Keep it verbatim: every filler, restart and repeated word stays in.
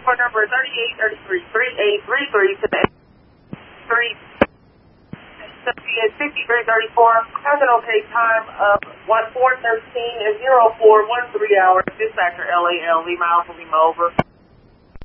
phone number thirty-eight thirty-three, thirty-eight thirty-three to the three sixty-three thirty-four. Has an okay time of one four thirteen and zero four one three hours. Dispatcher L A L, Lima Alpha Lima over.